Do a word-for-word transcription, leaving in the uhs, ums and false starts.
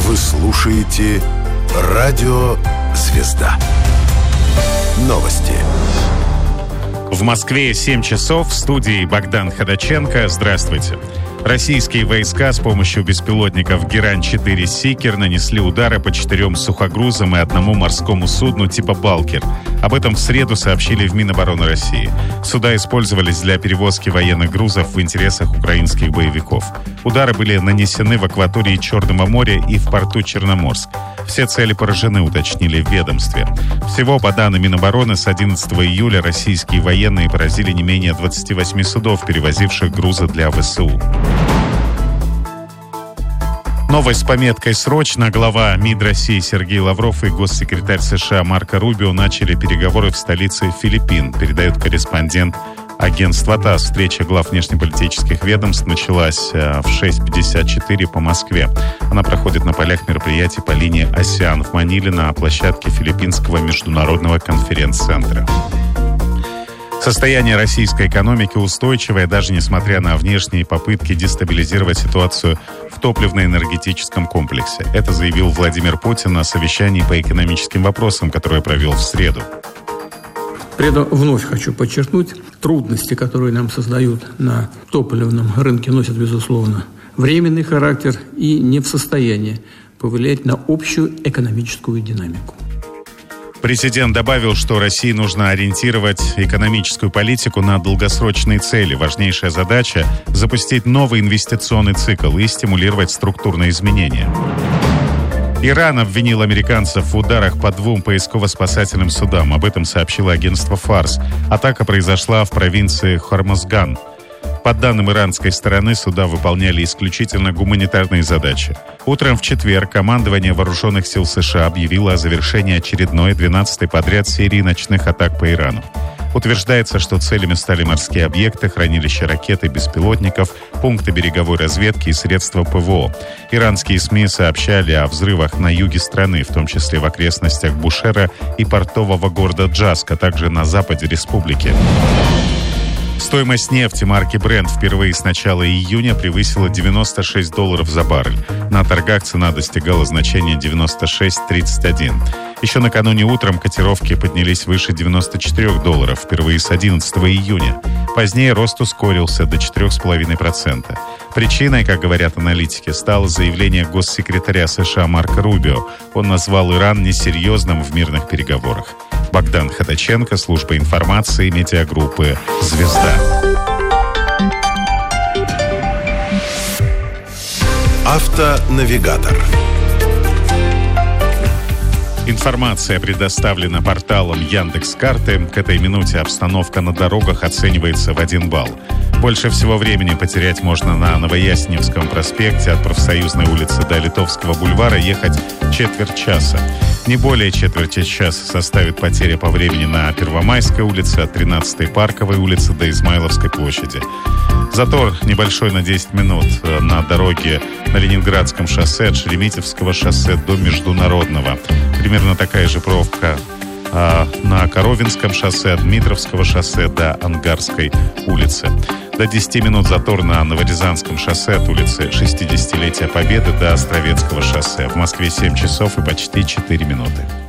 Вы слушаете «Радио Звезда». Новости. В Москве семь часов. В студии Богдан Ходаченко. Здравствуйте. Российские войска с помощью беспилотников Герань четыре «Сикер» нанесли удары по четырем сухогрузам и одному морскому судну типа «Балкер». Об этом в среду сообщили в Минобороны России. Суда использовались для перевозки военных грузов в интересах украинских боевиков. Удары были нанесены в акватории Черного моря и в порту Черноморск. Все цели поражены, уточнили в ведомстве. Всего, по данным Минобороны, с одиннадцатого июля российские военные поразили не менее двадцати восьми судов, перевозивших грузы для ВСУ. Новость с пометкой «Срочно». Глава МИД России Сергей Лавров и госсекретарь США Марко Рубио начали переговоры в столице Филиппин, передает корреспондент агентства ТАСС. Встреча глав внешнеполитических ведомств началась в шесть пятьдесят четыре по Москве. Она проходит на полях мероприятий по линии «Асиан» в Маниле на площадке Филиппинского международного конференц-центра. Состояние российской экономики устойчивое, даже несмотря на внешние попытки дестабилизировать ситуацию в топливно-энергетическом комплексе. Это заявил Владимир Путин на совещании по экономическим вопросам, которое провел в среду. При этом вновь хочу подчеркнуть, трудности, которые нам создают на топливном рынке, носят, безусловно, временный характер и не в состоянии повлиять на общую экономическую динамику. Президент добавил, что России нужно ориентировать экономическую политику на долгосрочные цели. Важнейшая задача – запустить новый инвестиционный цикл и стимулировать структурные изменения. Иран обвинил американцев в ударах по двум поисково-спасательным судам. Об этом сообщило агентство «Фарс». Атака произошла в провинции Хормозган. По данным иранской стороны, суда выполняли исключительно гуманитарные задачи. Утром в четверг командование Вооруженных сил США объявило о завершении очередной двенадцатой подряд серии ночных атак по Ирану. Утверждается, что целями стали морские объекты, хранилища ракет и беспилотников, пункты береговой разведки и средства ПВО. Иранские СМИ сообщали о взрывах на юге страны, в том числе в окрестностях Бушера и портового города Джаск, а также на западе республики. Стоимость нефти марки Brent впервые с начала июня превысила девяносто шесть долларов за баррель. На торгах цена достигала значения девяносто шесть тридцать один. Еще накануне утром котировки поднялись выше девяноста четырёх долларов, впервые с одиннадцатого июня. Позднее рост ускорился до четыре целых пять десятых процента. Причиной, как говорят аналитики, стало заявление госсекретаря США Марко Рубио. Он назвал Иран несерьезным в мирных переговорах. Богдан Ходаченко, служба информации медиагруппы «Звезда». Автонавигатор. Информация предоставлена порталом Яндекс.Карты. К этой минуте обстановка на дорогах оценивается в один балл. Больше всего времени потерять можно на Новоясеневском проспекте от Профсоюзной улицы до Литовского бульвара ехать четверть часа. Не более четверти часа составит потеря по времени на Первомайской улице от тринадцатой Парковой улицы до Измайловской площади. Затор небольшой на десять минут на дороге на Ленинградском шоссе от Шереметьевского шоссе до Международного. Примерно такая же пробка а, на Коровинском шоссе от Дмитровского шоссе до Ангарской улицы. До десяти минут затор на Новорязанском шоссе от улицы шестидесятилетия Победы до Островецкого шоссе. В Москве семь часов и почти четыре минуты.